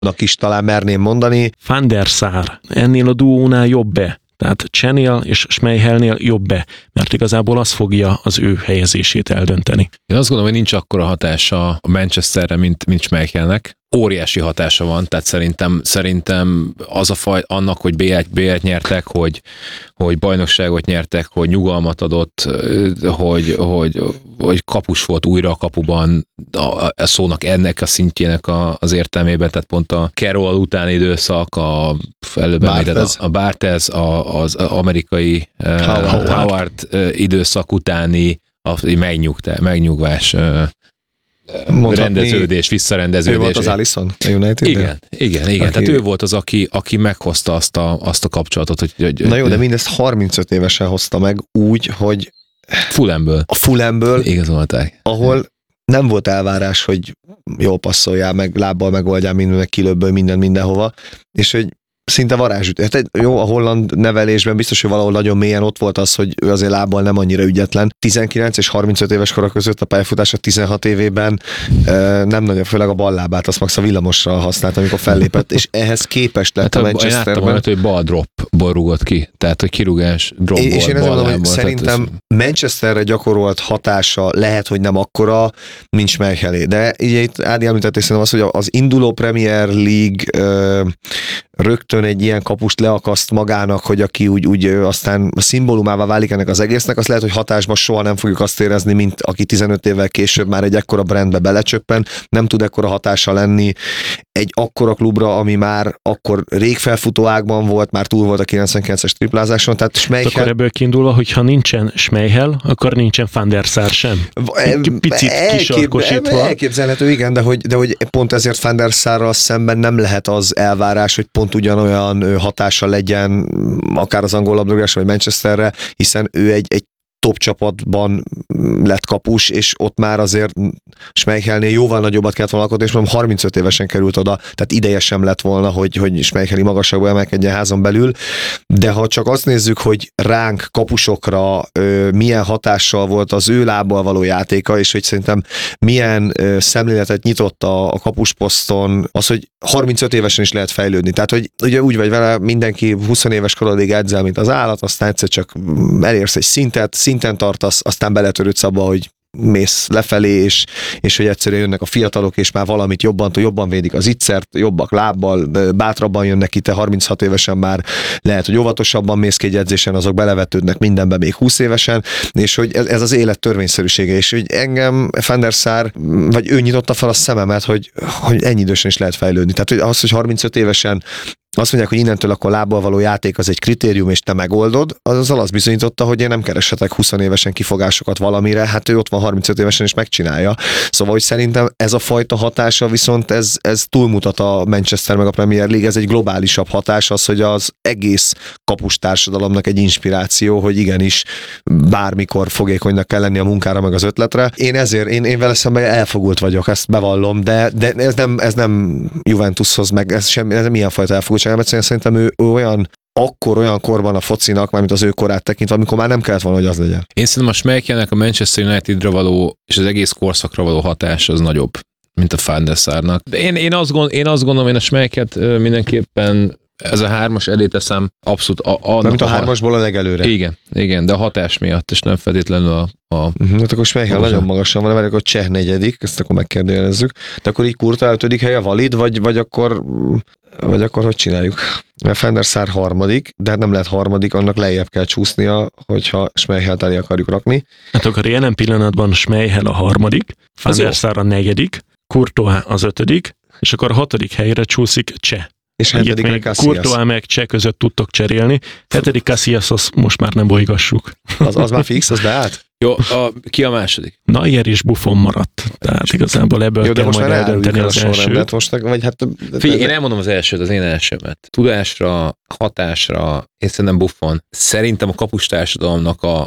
is talán merném mondani. Van der Sar ennél a duónál jobb-e? Tehát Csenél és Schmeichelnél jobb-e? Mert igazából az fogja az ő helyezését eldönteni. Én azt gondolom, hogy nincs akkora hatása a Manchesterre, mint Schmeichelnek. Óriási hatása van, tehát szerintem az a faj annak, hogy BL-t nyertek, hogy bajnokságot nyertek, hogy nyugalmat adott, hogy kapus volt újra a kapuban, a szónak ennek a szintjének az értelmében, tehát pont a Carroll utáni időszak, a Barthez, az amerikai Howard időszak utáni megnyugvás, rendeződés, visszarendeződés. Ő volt az Alisson a United-ben? Igen. Tehát ő volt az, aki meghozta azt a kapcsolatot. Hogy na jó, de mindezt 35 évesen hozta meg úgy, hogy Fulhamből igazolták. Ahol nem volt elvárás, hogy jól passzoljál, meg lábbal megoldjál meg kilőbből mindenhova, és hogy szinte varázsütés. Hát jó, a holland nevelésben biztos, hogy valahol nagyon mélyen ott volt az, hogy ő azért lábbal nem annyira ügyetlen. 19 és 35 éves kora között a pályafutása 16 évében nem nagyon, főleg a ballábát, azt max a villamosra használt, amikor fellépett, és ehhez képest lett a Manchesterben. Én láttam, hogy bal dropból rúgott ki, tehát hogy kirúgás dropból. És én ezzel mondom, hogy szerintem Manchesterre gyakorolt hatása lehet, hogy nem akkora, mint Schmeichelé. De ugye itt Ádi említették szerintem azt, hogy az induló Premier League rögtön egy ilyen kapust leakaszt magának, hogy aki úgy aztán szimbólumává válik ennek az egésznek, az lehet, hogy hatásban soha nem fogjuk azt érezni, mint aki 15 évvel később már egy ekkora brandbe belecsöppen, nem tud ekkora hatása lenni egy akkora klubra, ami már akkor rég felfutó ágban volt, már túl volt a 99-es triplázáson, tehát Schmeichel... Akkor ebből kiindulva, hogyha nincsen Schmeichel, akkor nincsen Van der Sar sem. Egy picit kisarkosítva. Elképzelhető, igen, de hogy pont ezért Van der Sarral szemben nem lehet az elvárás, hogy pont ugyanolyan hatása legyen akár az angol labdarúgásra, vagy Manchesterre, hiszen ő egy top csapatban lett kapus, és ott már azért Schmeichelnél jóval nagyobbat kellett volna alkotni, és mondom, 35 évesen került oda, tehát ideje sem lett volna, hogy Schmeicheli magasságba emelkedjen házon belül, de ha csak azt nézzük, hogy ránk kapusokra milyen hatással volt az ő lábbal való játéka, és hogy szerintem milyen szemléletet nyitott a kapusposzton, az, hogy 35 évesen is lehet fejlődni. Tehát, hogy ugye úgy vagy vele, mindenki 20 éves korodig edzel, mint az állat, aztán egyszer csak elérsz egy szinten tartasz, aztán beletörődsz abba, hogy mész lefelé, és hogy egyszerűen jönnek a fiatalok, és már valamit jobban védik az ittszert, jobbak lábbal, bátrabban jönnek ki, te 36 évesen már lehet, hogy óvatosabban mész ki egy edzésen, azok belevetődnek mindenbe még 20 évesen, és hogy ez az élet törvényszerűsége, és hogy engem Van der Sar, vagy ő nyitotta fel a szememet, hogy ennyi idősen is lehet fejlődni. Tehát hogy az, hogy 35 évesen azt mondják, hogy innentől akkor lábbal való játék az egy kritérium, és te megoldod, azzal azt bizonyította, hogy én nem kereshetek 20 évesen kifogásokat valamire, hát ő ott van 35 évesen és megcsinálja. Szóval, hogy szerintem ez a fajta hatása viszont ez túlmutat a Manchester meg a Premier League, ez egy globálisabb hatás, az, hogy az egész kapustársadalomnak egy inspiráció, hogy igenis bármikor fogékonynak kell lenni a munkára meg az ötletre. Én vele szemben elfogult vagyok, ezt bevallom, de ez nem Juventushoz meg, ez milyen fajta elfogult. Egyszerűen szerintem ő olyan korban a focinak, mármint az ő korát tekintve, amikor már nem kellett volna, hogy az legyen. Én szerintem a Schmeichelnek a Manchester Unitedra való, és az egész korszakra való hatás az nagyobb, mint a Van der Sarnak. Én azt gondolom, én a Schmeichelt mindenképpen ez a 3-as elé teszem abszolút. Mint a 3-asból a legelőre. Igen, de a hatás miatt, és nem feltétlenül hát akkor Schmeichel nagyon magasan van, mert akkor Cseh 4., ezt akkor megkérdőjelezzük. De akkor így Kurta 5. helye valid, vagy akkor hogy csináljuk? Mert Van der Sar 3., de hát nem lehet 3., annak lejjebb kell csúsznia, hogyha Schmeichelt elé akarjuk rakni. Hát akkor jelen pillanatban Schmeichel a 3., Van der Sar a 4., Courtois az 5., és akkor a 6. helyre csúszik Cseh. És 7. Casillas. Courtois meg Cseh között tudtok cserélni. 7. Casillas, azt most már nem bolygassuk. Az már fix, az beállt? Jó, ki a második? Neuer és Buffon maradt. Tehát igazából ebből kell majd eldönteni az elsőt. Figyelj, én elmondom az elsőt, az én elsőmet. Tudásra, hatásra, én szerintem Buffon. Szerintem a kapustársadalomnak a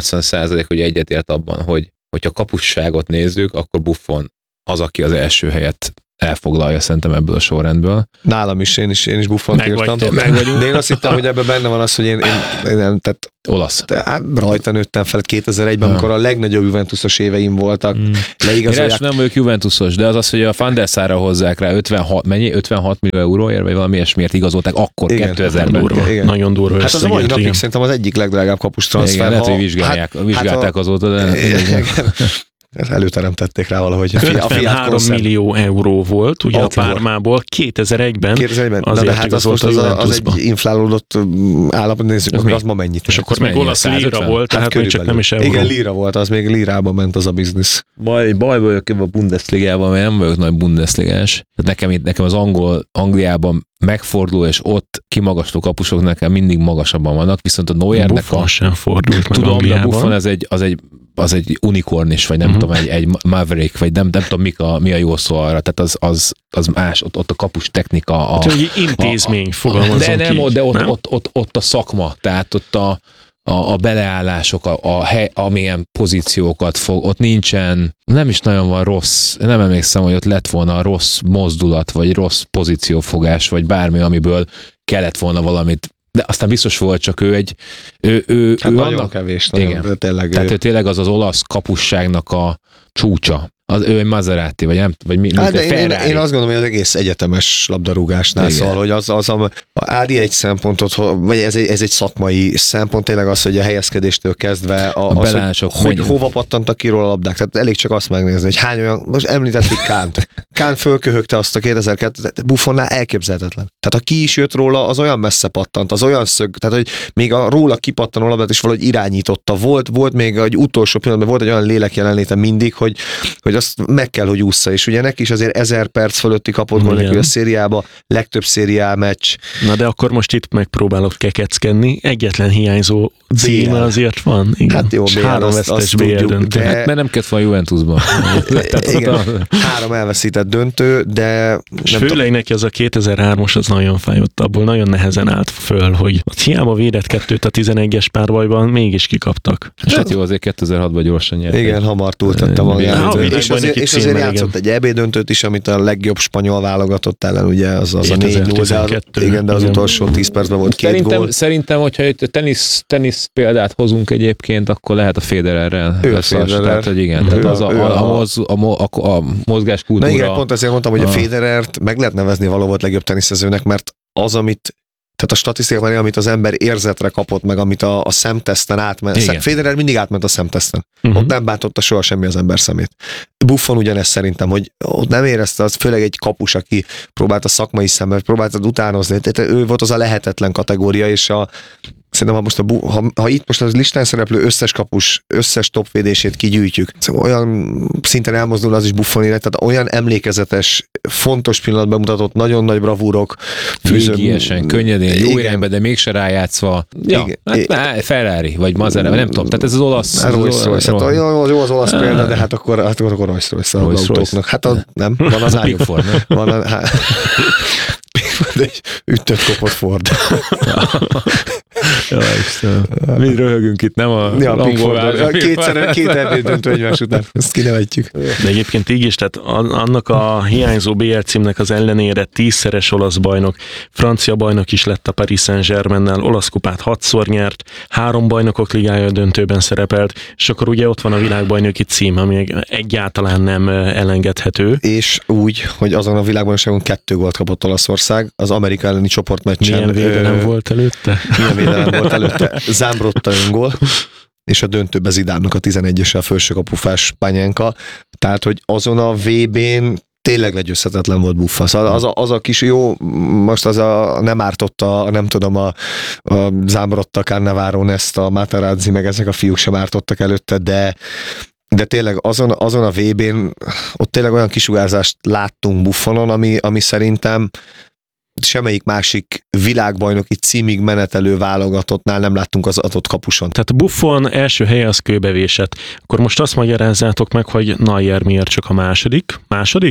80% hogy egyetért abban, hogy ha kapusságot nézzük, akkor Buffon az, aki az első helyet elfoglalja szerintem ebből a sorrendből. Nálam is, én is Buffont írtam. De én azt hittem, hogy ebben benne van az, hogy én nem, tehát olasz. Rajta nőttem fel 2001-ben, amikor a legnagyobb Juventusos éveim voltak. Én nem vagyok Juventusos, de az, hogy a Van der Sarra hozzák rá 56 millió euróért, vagy valami ilyesmiért igazolták akkor 2000-ben. Nagyon durva. Hát az a mai napig szerintem az egyik legdrágább kapus transfer. Lehet, hogy vizsgálták azóta, de előteremtették rá valahogy. 53 millió euró volt, ugye akkor. A Parmából 2001-ben azért hát az egy inflálódott állapot, nézzük, az ma mennyit. És akkor meg olasz líra volt, tehát még csak nem is euró. Igen, líra volt, az még lírában ment az a biznisz. Baj vagyok ebben a Bundesligában, mert nem vagyok nagy Bundesligás. Nekem az Angliában megfordul, és ott kimagasló kapusok nekem mindig magasabban vannak, viszont a Neuernek Buffon sem fordult meg tudom, Angliában. De a Buffon az egy unicorn is, vagy nem tudom, egy Maverick, vagy nem tudom, mi a jó szó arra, tehát az más, ott a kapus technika. Hát, hogy intézmény fogalmazom ki. De ott a szakma, tehát ott a beleállások, amilyen pozíciókat fog, ott nincsen, nem is nagyon van rossz, nem emlékszem, hogy ott lett volna rossz mozdulat, vagy rossz pozíciófogás, vagy bármi, amiből kellett volna valamit, de aztán biztos volt, csak ő nagyon annak, kevés. Igen. Tehát ő tényleg az olasz kapusságnak a csúcsa. Ő egy Maserati, vagy nem, vagy én azt gondolom, hogy az egész egyetemes labdarúgásnál szól, hogy az Ádi egy szempontot, vagy ez egy szakmai szempont, tényleg az, hogy a helyezkedéstől kezdve hogy hova pattantak ki róla a labdák. Tehát elég csak azt megnézni, hogy hány olyan, most említettük Kánt. Kán fölköhögte azt a 2002, Buffonnál elképzelhetetlen. Tehát ha ki is jött róla, az olyan messze pattant, az olyan szög, tehát hogy még a róla kipattanó labdát is valahogy irányította. Volt még egy utolsó pillanatban, volt egy olyan lélek jelenléte mindig, hogy azt meg kell, hogy ússza, és ugye neki is azért 1000 perc fölötti kapott gól neki a szériába, legtöbb szériá meccs. Na de akkor most itt megpróbálok kekeckedni, egyetlen hiányzó címe azért van. Igen. Hát jó, három vesztes BL döntő. Hát, mert nem kellett volna Juventusban. 3 elveszített döntő, de... És főleg neki az a 2003-os az nagyon fájott, abból nagyon nehezen állt föl, hogy hiába védett 2-t a 11-es párbajban, mégis kikaptak. Hát jó, azért 2016-ban gyorsan nyert. Igen, hamar túltette magát. És azért játszott egy EB döntőt is, amit a legjobb spanyol válogatott ellen, ugye az a 4-0, de az utolsó 10 percben volt 2 gól. Szerintem, hogyha tenisz példát hozunk egyébként, akkor lehet a Federerrel. Ő a Federer. Tehát, hogy igen, tehát a mozgáskultúra. Na igen, pont ezért mondtam, hogy a Federert meg lehet nevezni való volt legjobb teniszezőnek, mert az, tehát a statisztikában, amit az ember érzetre kapott, meg amit a szemteszten átment. Federer mindig átment a szemteszten. Ott nem bántotta soha semmi az ember szemét. Buffon ugyanezt szerintem, hogy ott nem érezte, az főleg egy kapus, aki próbálta szakmai szemmel, próbálta utánozni. Tehát ő volt az a lehetetlen kategória, és szerintem, ha itt most az listán szereplő összes kapus, összes topvédését kigyűjtjük, olyan szinten elmozdul az is Buffon élet, tehát olyan emlékezetes, fontos pillanat bemutatott, nagyon nagy bravúrok. Végiesen, könnyedén, jó irányba, de mégse rájátszva. Ja, hát Ferrari, vagy Maserati, nem tudom, tehát ez az olasz. Rolls-Royce, hát jó az olasz példa, de hát akkor Rolls-Royce az autóknak. Hát nem, van az Big Ford, nem? Van egy ütött kopott Ford. Ja, Istenem. Mi röhögünk itt, nem a angol két EB döntő egymás után. Ezt kinevetjük. De egyébként így is, tehát annak a hiányzó BL címnek az ellenére 10-szeres olasz bajnok, francia bajnok is lett a Paris Saint-Germainnel, olasz kupát 6-szor nyert, 3 bajnokok ligája döntőben szerepelt, és akkor ugye ott van a világbajnoki cím, ami egyáltalán nem elengedhető. És úgy, hogy azon a világbajnokságon 2 gólt kapott Olaszország, az Amerika elleni csoportmeccsen. Milyen védelem volt előtte? Volt előtte Zámbrotta öngól, és a döntőbe Zidánnak a 11-essel felsőkapufás Panyánka. Tehát, hogy azon a VB-n tényleg legyőzhetetlen volt Buffon. Szóval az a kis jó, most nem ártotta, nem tudom, a Zámbrotta, Cannavaro, a Materazzi, meg ezek a fiúk sem ártottak előtte, de tényleg azon a VB-n ott tényleg olyan kisugárzást láttunk Buffonon, ami szerintem semmelyik másik világbajnoki címig menetelő válogatottnál nem láttunk az adott kapuson. Tehát Buffon első helye az kőbevésett. Akkor most azt magyarázzátok meg, hogy Neuer miért csak a második? Második?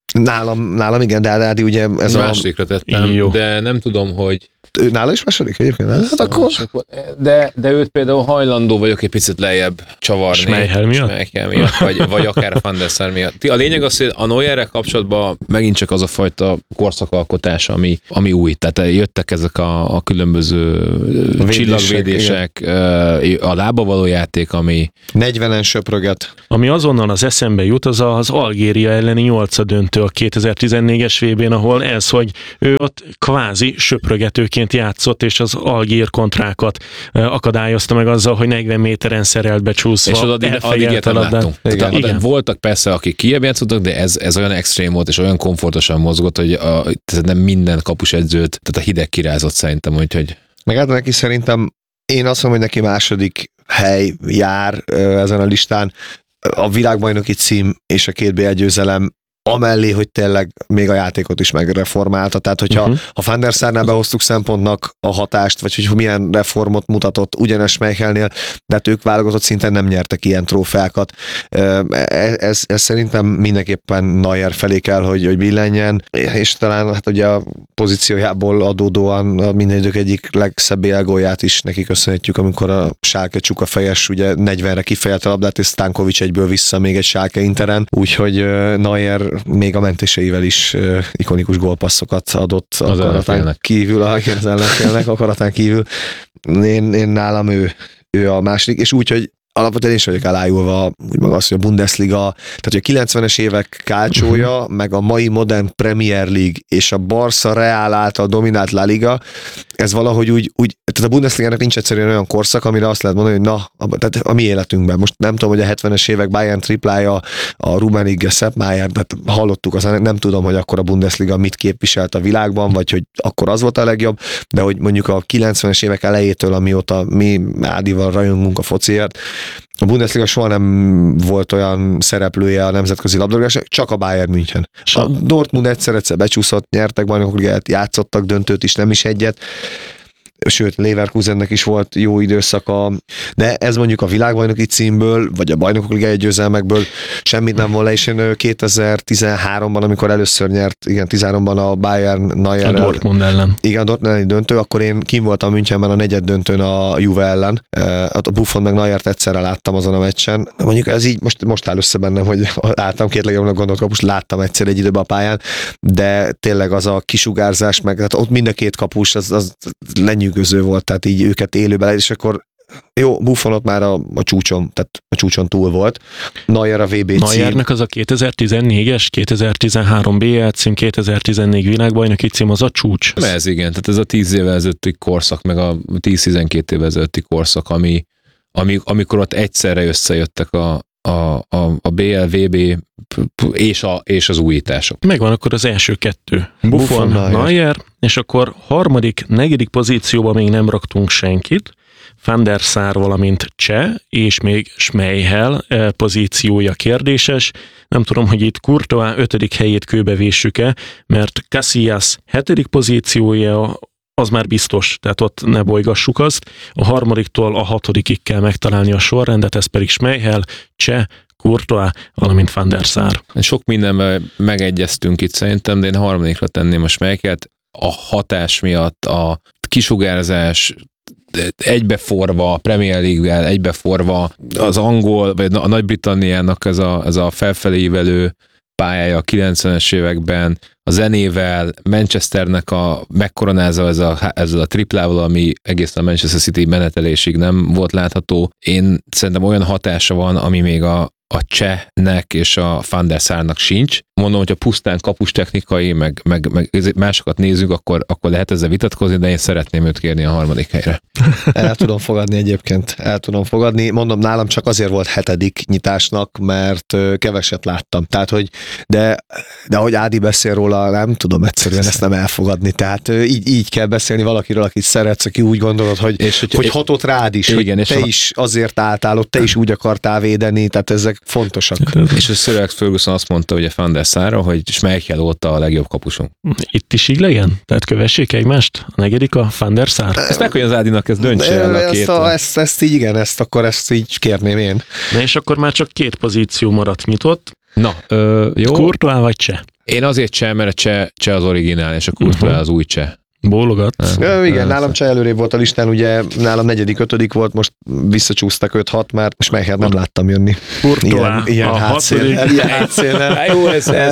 Nálam igen, de Ádi ugye ez másodikra tettem, de nem tudom, hogy ő nála is második egyébként? Hát akkor... De őt például hajlandó vagyok egy picit lejjebb csavarni. Schmeichel miatt? Vagy akár a Van der Sar miatt. A lényeg az, hogy a Neuerrel kapcsolatban megint csak az a fajta korszakalkotás, ami új. Tehát jöttek ezek a különböző csillagvédések, a lába való játék, ami... 40-en söpröget. Ami azonnal az eszembe jut, az Algéria elleni 8. döntő a 2014-es VB-n, ahol ez, hogy ő ott kvázi söprögetőként játszott, és az algír kontrákat akadályozta meg azzal, hogy 40 méteren szerelt becsúszva. És addig ilyet nem láttunk. Voltak persze, akik kijebb játszottak, de ez olyan extrém volt, és olyan komfortosan mozgott, hogy nem minden kapusedzőt, tehát a hideg kirázott szerintem, úgyhogy... Meg hát neki szerintem, én azt mondom, hogy neki második hely jár ezen a listán, a világbajnoki cím és a 2 BL győzelem, amellé, hogy tényleg még a játékot is megreformálta. Tehát, hogyha a Van der Sarnál behoztuk szempontnak a hatást, vagy hogy milyen reformot mutatott ugyanes Schmeichelnél, de hát ők válogatott szinten nem nyertek ilyen trófeákat. Ez szerintem mindenképpen Neuer felé kell, hogy billenjen, és talán hát ugye a pozíciójából adódóan a minden idők egyik legszebb élgólját is neki köszönhetjük, amikor a Schalke csukafejes ugye 40-re kifejelte a labdát, és Stankovic egyből vissza még egy Schalke Interen, úgyhogy Neuer még a mentéseivel is ikonikus gólpasszokat adott az akaratán kívül, az ellenfélnek akaratán kívül. Én nálam ő a második, és úgy, hogy alapvetően is vagyok elájulva, úgy maga az, hogy a Bundesliga, tehát hogy a 90-es évek kácsója, meg a mai modern Premier League és a Barca Real által dominált La Liga, ez valahogy úgy tehát a Bundesligának nincs egyszerűen olyan korszak, amire azt lehet mondani, hogy tehát a mi életünkben. Most nem tudom, hogy a 70-es évek Bayern triplája, a Rummenigge, Sepp Maier, tehát hallottuk, aztán nem tudom, hogy akkor a Bundesliga mit képviselt a világban, vagy hogy akkor az volt a legjobb, de hogy mondjuk a 90-es évek elejétől, amióta mi Ádival rajongunk a fociért, a Bundesliga soha nem volt olyan szereplője a nemzetközi labdarúgásnak, csak a Bayern München. A Dortmund egyszer becsúszott, nyertek bajnokok ligát, játszottak döntőt is, nem is egyet. Sőt, Leverkusennek is volt jó időszaka, de ez mondjuk a világbajnoki címből, vagy a bajnokok ligája győzelmekből semmit nem volt le, és én 2013-ban, amikor először nyert, igen, 13-ban a Bayern Neuer a Dortmund ellen. Igen, a Dortmund elleni döntő, akkor én kim voltam Münchenben a 4. döntőn a Juve ellen. A Buffon meg Neuert egyszerre láttam azon a meccsen. Mondjuk ez így most áll össze bennem, hogy álltam 2 legjobbnak gondolt kapust, láttam egyszer egy időben a pályán, de tényleg az a kisugárzás, meg hát ott mind a 2 kapus, az lenyűgöző volt, tehát így őket élőben, és akkor jó, Buffon ott már a csúcson, tehát a csúcson túl volt. Neuer a VB cím. Neuernek az a 2014-es, 2013 BL cím, 2014 világbajnoki cím, az a csúcs. Ez igen, tehát ez a 10 évvel ezelőtti korszak, meg a 10-12 évvel ezelőtti korszak, amikor ott egyszerre összejöttek a BL, VB és az újítások. Megvan akkor az első 2. Buffon, Neuer, és akkor 3., 4. pozícióban még nem raktunk senkit. Van der Sar, valamint Cseh, és még Schmeichel pozíciója kérdéses. Nem tudom, hogy itt Courtois 5. helyét kőbevésük-e, mert Casillas 7. pozíciója az már biztos, tehát ott ne bolygassuk azt. A 3-tól a 6-ig kell megtalálni a sorrendet, ez pedig Schmeichel, Cseh, Courtois, valamint Van der Sar. Sok mindenben megegyeztünk itt szerintem, de én 3-ra tenném a Schmeichelt. A hatás miatt, a kisugárzás, egybeforva, a Premier League-vel egybeforva, az angol, vagy a Nagy-Britanniának ez a felfelé ívelő pályája a 90-es években, a zenével, Manchesternek megkoronázva ezzel a triplával, ami egészen a Manchester City menetelésig nem volt látható. Én szerintem olyan hatása van, ami még a Csehnek és a Van der Sarnak sincs. Mondom, hogy a pusztán kapustechnikai, meg másokat nézzük, akkor lehet ezzel vitatkozni, de én szeretném őt kérni a 3. helyre. El tudom fogadni egyébként, Mondom, nálam csak azért volt 7. nyitásnak, mert keveset láttam. Tehát, hogy de hogy Ádi beszél róla, nem tudom egyszerűen ezt nem elfogadni. Tehát így kell beszélni valakiről, akit szeretsz, aki úgy gondolod, hogy hatott rád is, igen, hogy te is azért álltál ott, te is úgy akartál védeni, tehát ezek fontosak. És a Sir Alex Ferguson azt mondta, hogy a Van der Sarra, hogy Schmeichel óta a legjobb kapusunk. Itt is így legyen? Tehát kövessék egymást? A 4. a Van der Sar? Ezt meg, hogy az Ádinak ez döntse el a 2. Ezt így, igen, ezt így kérném én. Na és akkor már csak 2 pozíció maradt nyitott. Na, jó. Courtois vagy Cseh? Én azért cseh, mert a cseh az originál, és a Courtois az új cseh. Bólogat. Igen, nálam cseh előrébb volt a listán, ugye nálam 4., 5. volt, most visszacsúsztak 5-6, már és Schmeichelt nem láttam jönni. Ilyen hátszéllel. Jó,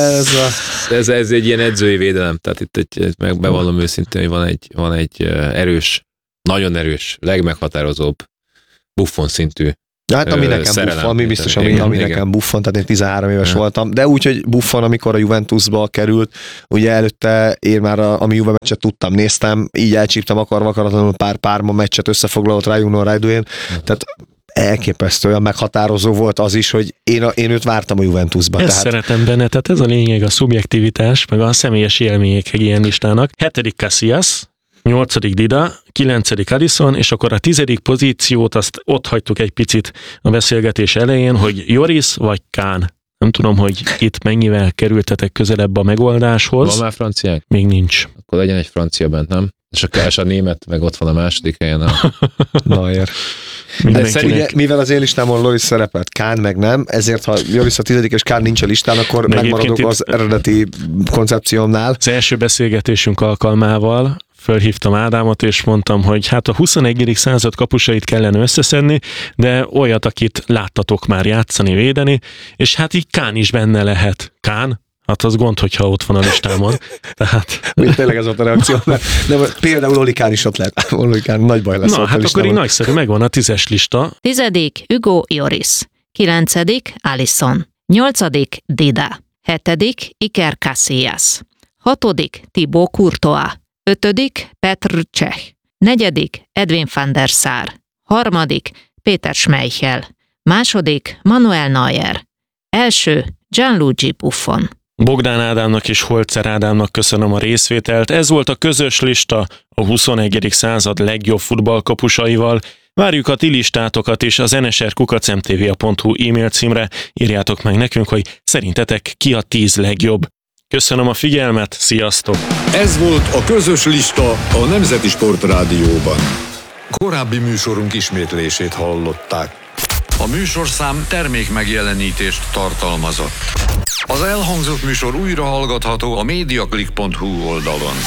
ez egy ilyen edzői védelem, tehát itt bevallom őszintén, hogy van egy erős, nagyon erős, legmeghatározóbb Buffon szintű. Hát ami nekem Buffon, ami biztos, ami nekem Buffon, tehát én 13 éves voltam, de úgy, hogy Buffon, amikor a Juventusba került, ugye előtte én már ami Juve meccset tudtam, néztem, így elcsíptem akaratlanul párma meccset összefoglalott Rajunor Rajduén, tehát elképesztő, olyan meghatározó volt az is, hogy én őt vártam a Juventusba. Ezt szeretem benne, tehát ez a lényeg, a szubjektivitás, meg a személyes élmények egy ilyen listának. 7. Casillas, 8. Dida, 9. Alisson, és akkor a 10. pozíciót azt ott hagytuk egy picit a beszélgetés elején, hogy Lloris vagy Kahn. Nem tudom, hogy itt mennyivel kerültetek közelebb a megoldáshoz. Van már franciák? Még nincs. Akkor legyen egy francia bent, nem? És a német meg ott van a második helyen. Neuer. Ugye, mivel az én listámon Lloris szerepelt, Kahn meg nem, ezért ha Lloris a 10. és Kahn nincs a listán, akkor megmaradok az eredeti koncepciómnál. Az első beszélgetésünk alkalmával fölhívtam Ádámot, és mondtam, hogy hát a 21. század kapusait kellene összeszedni, de olyat, akit láttatok már játszani, védeni, és hát így Kahn is benne lehet. Kahn? Hát az gond, hogyha ott van a listámon. Tehát... Tényleg ez volt a reakció, de például Oli Kahn is ott lehet. Oli Kahn nagy baj lesz. Na, hát akkor így nagyszerű, megvan a 10-es lista. 10. Hugo Lloris. 9. Alisson. 8. Dida. 7. Iker Casillas. 6. Thibaut Courtois. 5. Petr Cech. 4. Edwin van der Sar. 3. Péter Schmeichel. 2. Manuel Neuer. 1. Gianluigi Buffon. Bogdán Ádámnak és Holzer Ádámnak köszönöm a részvételt. Ez volt a közös lista a 21. század legjobb futballkapusaival. Várjuk a ti listátokat is az nsr@mtva.hu e-mail címre. Írjátok meg nekünk, hogy szerintetek ki a 10 legjobb. Köszönöm a figyelmet, sziasztok! Ez volt a közös lista a Nemzeti Sportrádióban. Korábbi műsorunk ismétlését hallották. A műsorszám termék megjelenítést tartalmazott. Az elhangzott műsor újra hallgatható a mediaclick.hu oldalon.